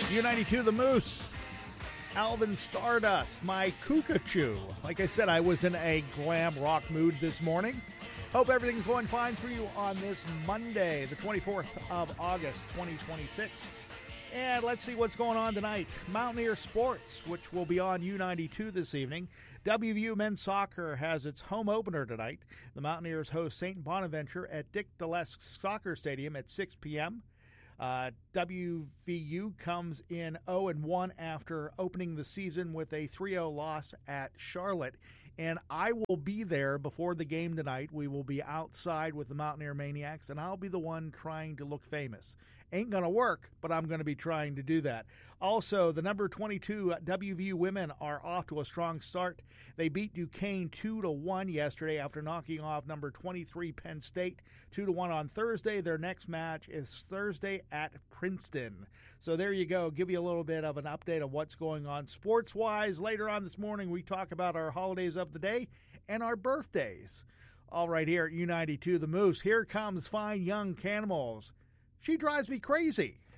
U92 The Moose, Alvin Stardust, my Cuckachoo. Like I said, I was in a glam rock mood this morning. Hope everything's going fine for you on this Monday, the 24th of August, 2026. And let's see what's going on tonight. Mountaineer Sports, which will be on U92 this evening. WVU Men's Soccer has its home opener tonight. The Mountaineers host St. Bonaventure at Dick Delesk Soccer Stadium at 6 p.m. WVU comes in 0-1 after opening the season with a 3-0 loss at Charlotte. And I will be there before the game tonight. We will be outside with the Mountaineer Maniacs, and I'll be the one trying to look famous. Ain't going to work, but I'm going to be trying to do that. Also, the number 22 WVU women are off to a strong start. They beat Duquesne 2-1 yesterday after knocking off number 23 Penn State 2-1 on Thursday. Their next match is Thursday at Princeton. So there you go. Give you a little bit of an update of what's going on sports-wise. Later on this morning, we talk about our holidays of the day and our birthdays. All right, here at U92 The Moose, here comes Fine Young Cannibals. She drives me crazy.